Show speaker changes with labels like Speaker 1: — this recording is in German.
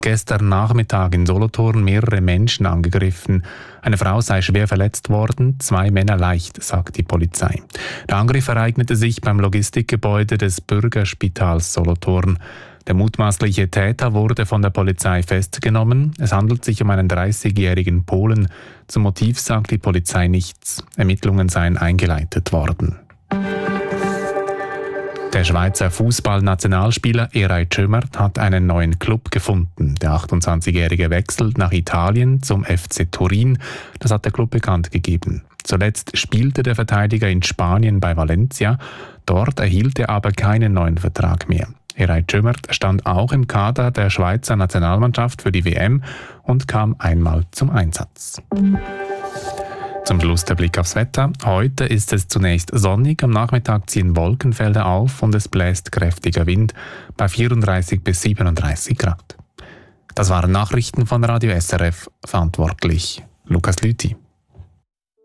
Speaker 1: gestern Nachmittag in Solothurn mehrere Menschen angegriffen. Eine Frau sei schwer verletzt worden, 2 Männer leicht, sagt die Polizei. Der Angriff ereignete sich beim Logistikgebäude des Bürgerspitals Solothurn. Der mutmaßliche Täter wurde von der Polizei festgenommen. Es handelt sich um einen 30-jährigen Polen. Zum Motiv sagt die Polizei nichts. Ermittlungen seien eingeleitet worden. Der Schweizer Fußballnationalspieler Eray Tschömert hat einen neuen Club gefunden. Der 28-Jährige wechselt nach Italien zum FC Turin. Das hat der Club bekannt gegeben. Zuletzt spielte der Verteidiger in Spanien bei Valencia. Dort erhielt er aber keinen neuen Vertrag mehr. Eray Tschömert stand auch im Kader der Schweizer Nationalmannschaft für die WM und kam einmal zum Einsatz. Zum Schluss der Blick aufs Wetter. Heute ist es zunächst sonnig, am Nachmittag ziehen Wolkenfelder auf und es bläst kräftiger Wind bei 34 bis 37 Grad. Das waren Nachrichten von Radio SRF, verantwortlich Lukas Lüthi.